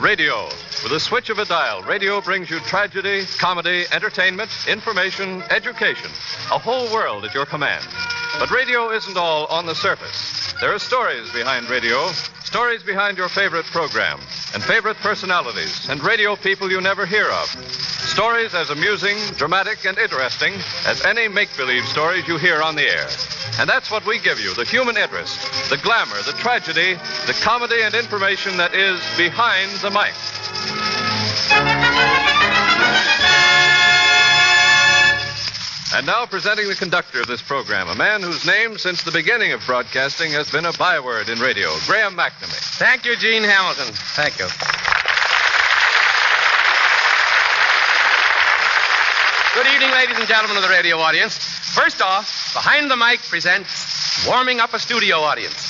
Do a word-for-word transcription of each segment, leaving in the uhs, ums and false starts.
Radio. With a switch of a dial, radio brings you tragedy, comedy, entertainment, information, education. A whole world at your command. But radio isn't all on the surface. There are stories behind radio, stories behind your favorite program, and favorite personalities, and radio people you never hear of. Stories as amusing, dramatic, and interesting as any make-believe stories you hear on the air. And that's what we give you, the human interest, the glamour, the tragedy, the comedy and information that is behind the mic. And now presenting the conductor of this program, a man whose name since the beginning of broadcasting has been a byword in radio, Graham McNamee. Thank you, Gene Hamilton. Thank you. Good evening, ladies and gentlemen of the radio audience. First off, Behind the Mic presents Warming Up a Studio Audience.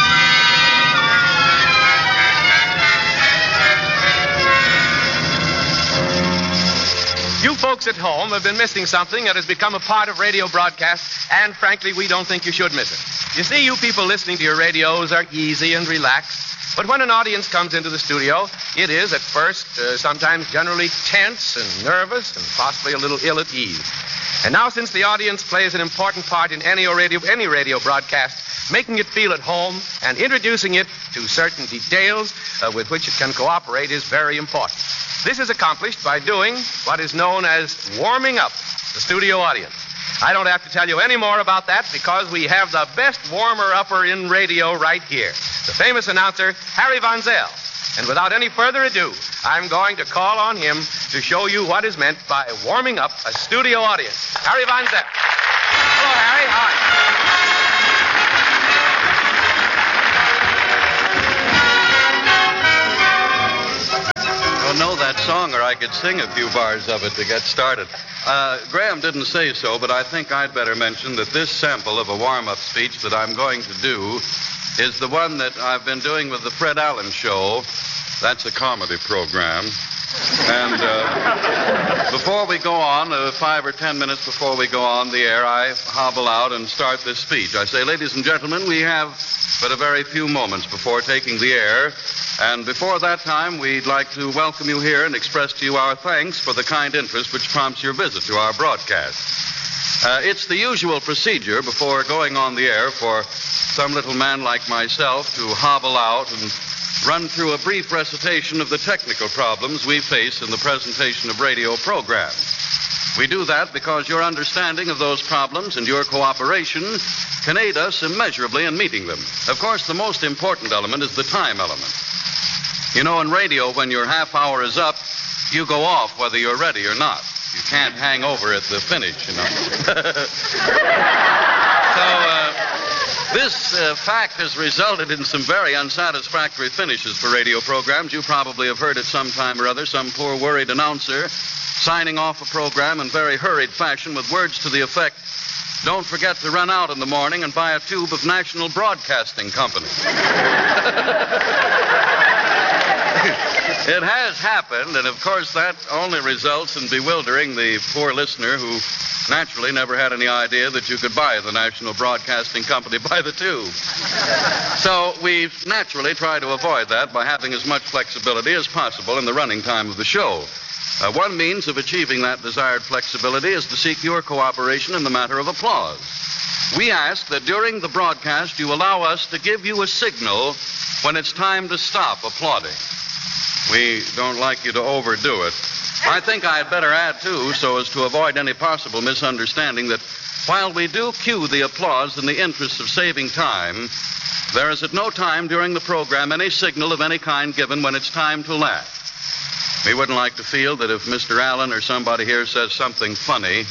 You folks at home have been missing something that has become a part of radio broadcasts, and frankly, we don't think you should miss it. You see, you people listening to your radios are easy and relaxed, but when an audience comes into the studio, it is, at first, uh, sometimes generally tense and nervous and possibly a little ill at ease. And now, since the audience plays an important part in any radio, any radio broadcast, making it feel at home and introducing it to certain details uh, with which it can cooperate is very important. This is accomplished by doing what is known as warming up the studio audience. I don't have to tell you any more about that because we have the best warmer-upper in radio right here, the famous announcer, Harry Von Zell. And without any further ado, I'm going to call on him to show you what is meant by warming up a studio audience. Harry Von Zell. Hello, Harry. How are you? I don't know that song, or I could sing a few bars of it to get started. Uh, Graham didn't say so, but I think I'd better mention that this sample of a warm-up speech that I'm going to do is the one that I've been doing with the Fred Allen Show. That's a comedy program. And uh, before we go on, uh, five or ten minutes before we go on the air, I hobble out and start this speech. I say, ladies and gentlemen, we have but a very few moments before taking the air. And before that time, we'd like to welcome you here and express to you our thanks for the kind interest which prompts your visit to our broadcast. Uh, it's the usual procedure before going on the air for some little man like myself to hobble out and run through a brief recitation of the technical problems we face in the presentation of radio programs. We do that because your understanding of those problems and your cooperation can aid us immeasurably in meeting them. Of course, the most important element is the time element. You know, in radio, when your half hour is up, you go off whether you're ready or not. You can't hang over at the finish, you know. so, uh, this uh, fact has resulted in some very unsatisfactory finishes for radio programs. You probably have heard at some time or other some poor worried announcer signing off a program in very hurried fashion with words to the effect, "Don't forget to run out in the morning and buy a tube of National Broadcasting Company." It has happened, and of course that only results in bewildering the poor listener who naturally never had any idea that you could buy the National Broadcasting Company by the tube. So we naturally try to avoid that by having as much flexibility as possible in the running time of the show. Uh, one means of achieving that desired flexibility is to seek your cooperation in the matter of applause. We ask that during the broadcast you allow us to give you a signal when it's time to stop applauding. We don't like you to overdo it. I think I had better add, too, so as to avoid any possible misunderstanding, that while we do cue the applause in the interest of saving time, there is at no time during the program any signal of any kind given when it's time to laugh. We wouldn't like to feel that if Mister Allen or somebody here says something funny,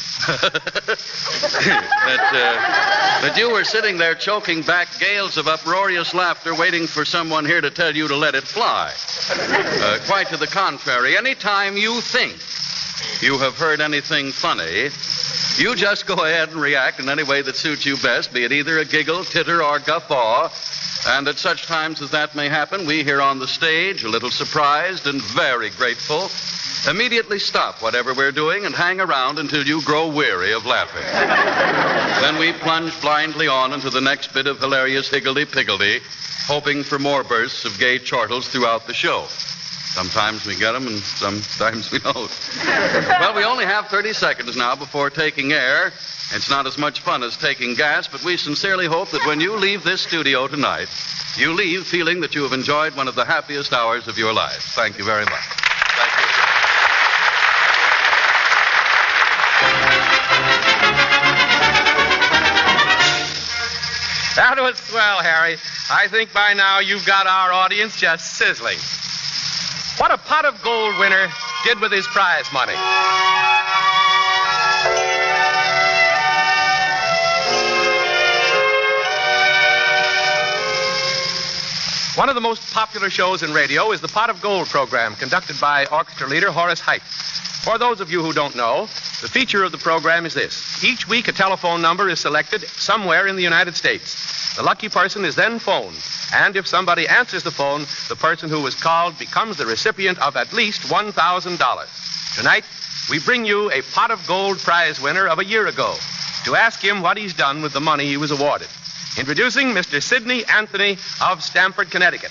that, uh, that you were sitting there choking back gales of uproarious laughter waiting for someone here to tell you to let it fly. Uh, quite to the contrary, any time you think you have heard anything funny, you just go ahead and react in any way that suits you best, be it either a giggle, titter, or guffaw. And at such times as that may happen, we here on the stage, a little surprised and very grateful, immediately stop whatever we're doing and hang around until you grow weary of laughing. Then we plunge blindly on into the next bit of hilarious higgledy-piggledy, hoping for more bursts of gay chortles throughout the show. Sometimes we get them and sometimes we don't. Well, we only have thirty seconds now before taking air. It's not as much fun as taking gas, but we sincerely hope that when you leave this studio tonight, you leave feeling that you have enjoyed one of the happiest hours of your life. Thank you very much. Thank you. That was swell, Harry. I think by now you've got our audience just sizzling. What a pot of gold winner did with his prize money. One of the most popular shows in radio is the Pot of Gold program, conducted by orchestra leader Horace Heidt. For those of you who don't know, the feature of the program is this. Each week, a telephone number is selected somewhere in the United States. The lucky person is then phoned, and if somebody answers the phone, the person who was called becomes the recipient of at least one thousand dollars. Tonight, we bring you a Pot of Gold prize winner of a year ago to ask him what he's done with the money he was awarded. Introducing Mister Sidney Anthony of Stamford, Connecticut.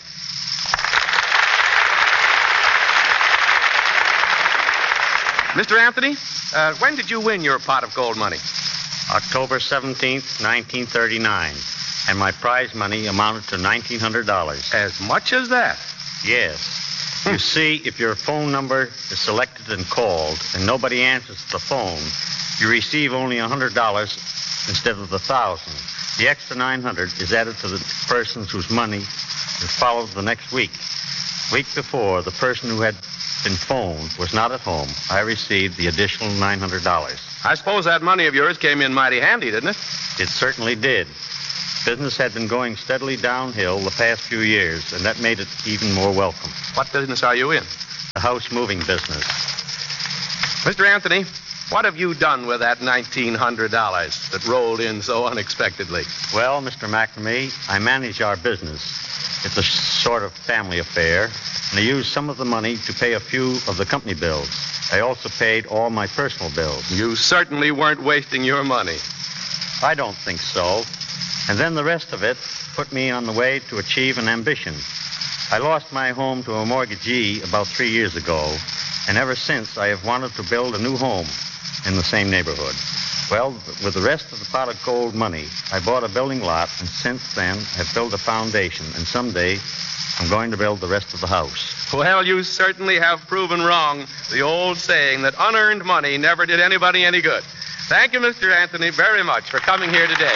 Mister Anthony, uh, when did you win your pot of gold money? October seventeenth, nineteen thirty-nine. And my prize money amounted to nineteen hundred dollars. As much as that? Yes. You see, if your phone number is selected and called and nobody answers the phone, you receive only one hundred dollars instead of the one thousand dollars. The extra nine hundred dollars is added to the persons whose money is followed the next week. Week before, the person who had been phoned was not at home. I received the additional nine hundred dollars. I suppose that money of yours came in mighty handy, didn't it? It certainly did. Business had been going steadily downhill the past few years, and that made it even more welcome. What business are you in? The house moving business. Mister Anthony, what have you done with that nineteen hundred dollars that rolled in so unexpectedly? Well, Mister McNamee, I manage our business. It's a sort of family affair, and I used some of the money to pay a few of the company bills. I also paid all my personal bills. You certainly weren't wasting your money. I don't think so. And then the rest of it put me on the way to achieve an ambition. I lost my home to a mortgagee about three years ago, and ever since I have wanted to build a new home in the same neighborhood. Well, with the rest of the pot of gold money, I bought a building lot, and since then have built a foundation, and someday I'm going to build the rest of the house. Well, you certainly have proven wrong the old saying that unearned money never did anybody any good. Thank you, Mister Anthony, very much for coming here today.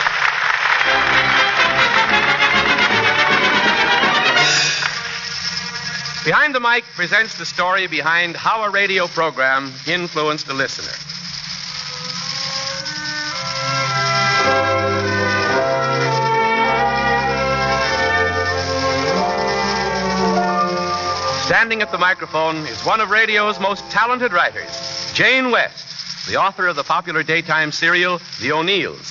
Behind the Mic presents the story behind how a radio program influenced a listener. Standing at the microphone is one of radio's most talented writers, Jane West, the author of the popular daytime serial, The O'Neills.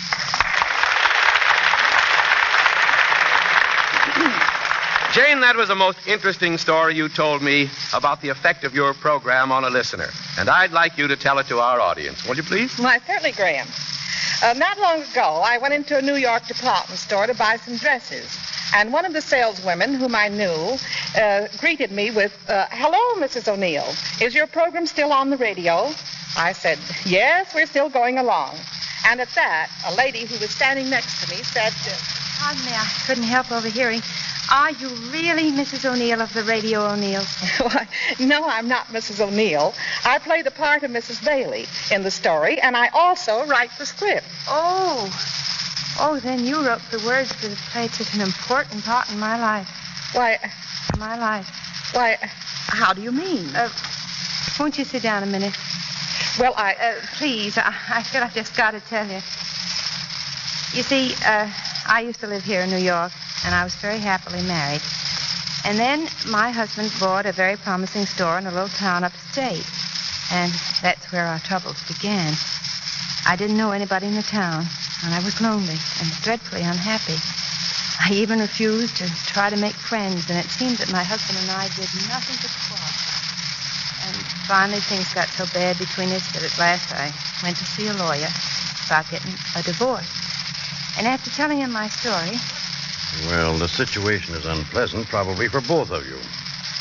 Jane, that was a most interesting story you told me about the effect of your program on a listener. And I'd like you to tell it to our audience. Will you please? Why, certainly, Graham. Uh, not long ago, I went into a New York department store to buy some dresses. And one of the saleswomen whom I knew uh, greeted me with, uh, hello, Missus O'Neill. Is your program still on the radio? I said, yes, we're still going along. And at that, a lady who was standing next to me said, uh, pardon me, I couldn't help overhearing. Are you really Missus O'Neill of the Radio O'Neills? Why, no, I'm not Missus O'Neill. I play the part of Missus Bailey in the story, and I also write the script. Oh. Oh, then you wrote the words that have played such an important part in my life. Why... My life. Why, how do you mean? Uh, won't you sit down a minute? Well, I... Uh, please, I, I feel I've just got to tell you. You see, uh, I used to live here in New York, and I was very happily married. And then my husband bought a very promising store in a little town upstate. And that's where our troubles began. I didn't know anybody in the town, and I was lonely and dreadfully unhappy. I even refused to try to make friends, and it seemed that my husband and I did nothing but quarrel. And finally things got so bad between us that at last I went to see a lawyer about getting a divorce. And after telling him my story... Well, the situation is unpleasant, probably for both of you.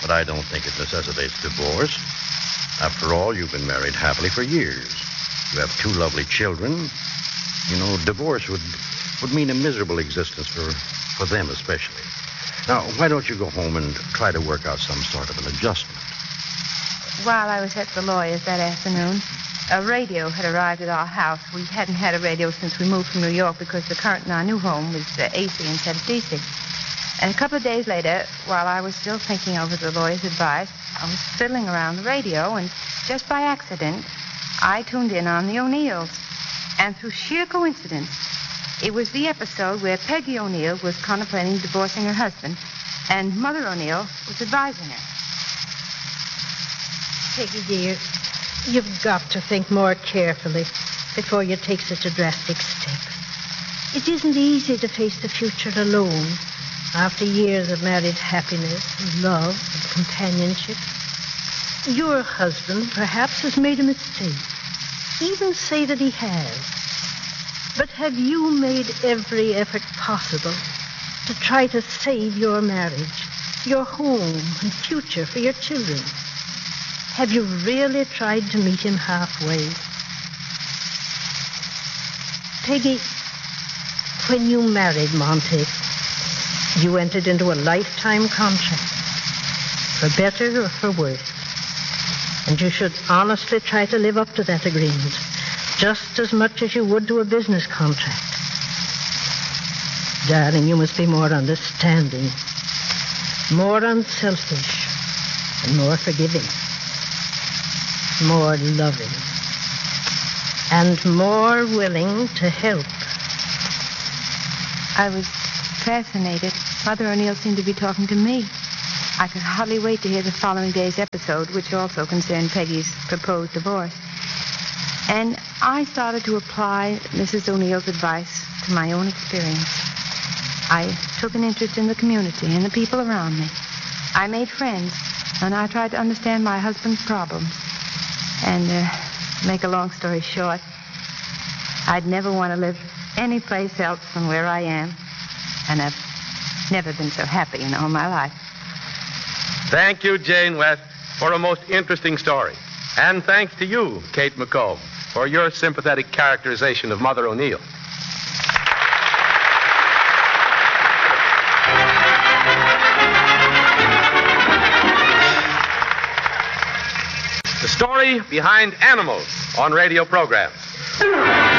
But I don't think it necessitates divorce. After all, you've been married happily for years. You have two lovely children. You know, divorce would would mean a miserable existence for, for them especially. Now, why don't you go home and try to work out some sort of an adjustment? While I was at the lawyer's that afternoon, a radio had arrived at our house. We hadn't had a radio since we moved from New York because the current in our new home was uh, A C instead of D C. And a couple of days later, while I was still thinking over the lawyer's advice, I was fiddling around the radio, and just by accident, I tuned in on the O'Neills. And through sheer coincidence, it was the episode where Peggy O'Neill was contemplating divorcing her husband, and Mother O'Neill was advising her. Peggy, dear, you've got to think more carefully before you take such a drastic step. It isn't easy to face the future alone after years of married happiness and love and companionship. Your husband perhaps has made a mistake. Even say that he has. But have you made every effort possible to try to save your marriage, your home and future for your children? Have you really tried to meet him halfway? Peggy, when you married Monty, you entered into a lifetime contract, for better or for worse. And you should honestly try to live up to that agreement, just as much as you would to a business contract. Darling, you must be more understanding, more unselfish, and more forgiving, more loving, and more willing to help. I was fascinated. Mother O'Neill seemed to be talking to me. I could hardly wait to hear the following day's episode, which also concerned Peggy's proposed divorce. And I started to apply Missus O'Neill's advice to my own experience. I took an interest in the community and the people around me. I made friends, and I tried to understand my husband's problems. And, uh, to make a long story short, I'd never want to live any place else than where I am. And I've never been so happy in all my life. Thank you, Jane West, for a most interesting story. And thanks to you, Kate McComb, for your sympathetic characterization of Mother O'Neill. The story behind animals on radio programs.